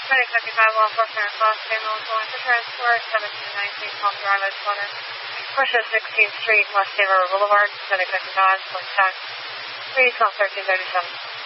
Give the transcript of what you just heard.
25 Law Enforcement Class Samuel going for transport, 1719 Palm Drive, Edgewater. Portion 16th Street, West River Boulevard, 25, contact 312 1337.